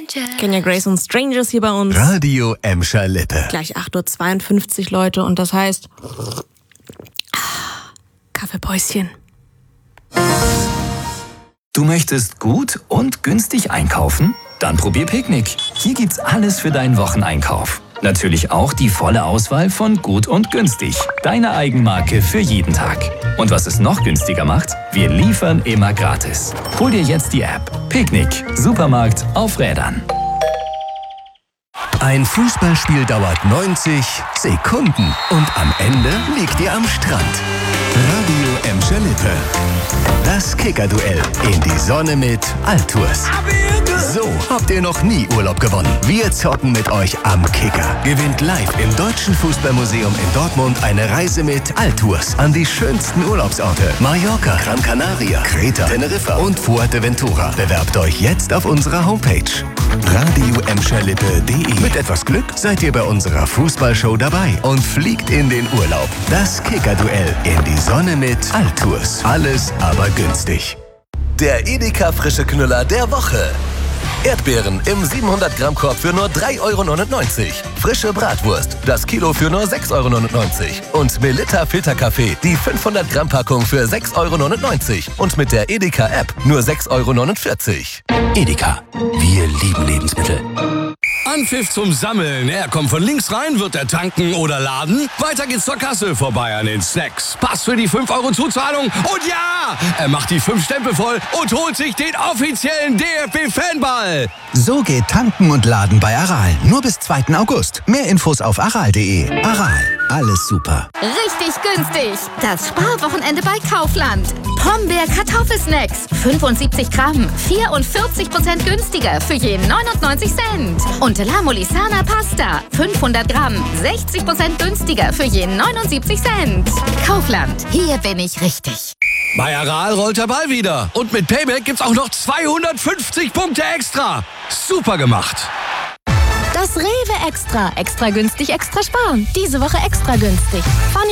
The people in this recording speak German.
Kenya Grace und Strangers hier bei uns. Radio Emscher Lippe. Gleich 8:52 Uhr, Leute. Und das heißt... Kaffeepäuschen. Du möchtest gut und günstig einkaufen? Dann probier Picknick. Hier gibt's alles für deinen Wocheneinkauf. Natürlich auch die volle Auswahl von Gut und Günstig. Deine Eigenmarke für jeden Tag. Und was es noch günstiger macht? Wir liefern immer gratis. Hol dir jetzt die App. Picknick. Supermarkt auf Rädern. Ein Fußballspiel dauert 90 Sekunden und am Ende liegt ihr am Strand. Radio Emscher Lippe. Das Kicker-Duell in die Sonne mit Altours. So habt ihr noch nie Urlaub gewonnen. Wir zocken mit euch am Kicker. Gewinnt live im Deutschen Fußballmuseum in Dortmund eine Reise mit Altours an die schönsten Urlaubsorte. Mallorca, Gran Canaria, Kreta, Teneriffa und Fuerteventura. Bewerbt euch jetzt auf unserer Homepage radioemscherlippe.de. Mit etwas Glück seid ihr bei unserer Fußballshow dabei und fliegt in den Urlaub. Das Kicker-Duell in die Sonne mit Altours. Alles aber günstig. Der Edeka frische Knüller der Woche. Erdbeeren im 700-Gramm-Korb für nur 3,99 €. Frische Bratwurst, das Kilo für nur 6,99 €. Und Melitta Filterkaffee, die 500-Gramm-Packung für 6,99 €. Und mit der Edeka-App nur 6,49 €. Edeka. Wir lieben Lebensmittel. Anpfiff zum Sammeln. Er kommt von links rein, wird er tanken oder laden. Weiter geht's zur Kasse, vorbei an den Snacks. Pass für die 5 € Zuzahlung. Und ja, er macht die 5 Stempel voll und holt sich den offiziellen DFB-Fanball. So geht Tanken und Laden bei Aral. Nur bis 2. August. Mehr Infos auf aral.de. Aral. Alles super. Richtig günstig. Das Sparwochenende bei Kaufland. Pombeer Kartoffelsnacks. 75 Gramm. 44% günstiger für je 99 Cent. Und La Molisana Pasta. 500 Gramm. 60% günstiger für je 79 Cent. Kaufland. Hier bin ich richtig. Bei Aral rollt der Ball wieder. Und mit Payback gibt's auch noch 250 Punkte extra. Super gemacht. Das Rewe Extra. Extra günstig, extra sparen. Diese Woche extra günstig. Von